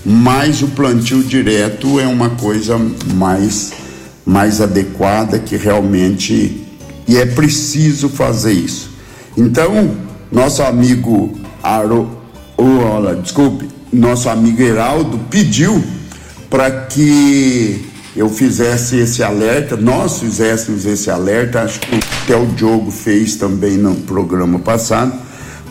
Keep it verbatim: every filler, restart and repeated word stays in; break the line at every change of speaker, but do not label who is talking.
mas o plantio direto é uma coisa mais, mais adequada, que realmente e é preciso fazer isso. Então, nosso amigo Aro, oh, olha, desculpe, nosso amigo Heraldo pediu para que eu fizesse esse alerta, nós fizéssemos esse alerta, acho que até o Diogo fez também no programa passado,